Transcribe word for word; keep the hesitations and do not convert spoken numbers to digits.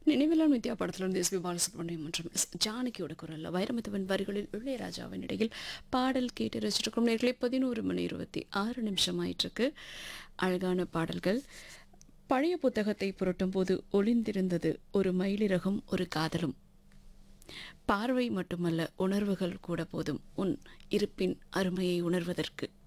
நினைவிலான் வித்யா படத்திலிருந்து S B Balasubramaniam மற்றும் S ஜானகியோட குரலில் வைரமுத்துவன் வரிகளில் இளையராஜாவின் இடையில் பாடல் கேட்டு ரசிச்சிருக்கும் நேர்களை பதினோரு மணி இருபத்தி ஆறு நிமிஷம் ஆயிட்டிருக்கு. அழகான பாடல்கள். பழைய புத்தகத்தை புரட்டும் போது ஒளிந்திருந்தது ஒரு மயிலிறகும் ஒரு காதலும். பார்வை மட்டுமல்ல, உணர்வுகள் கூட போதும் உன் இருப்பின் அருமையை உணர்வதற்கு.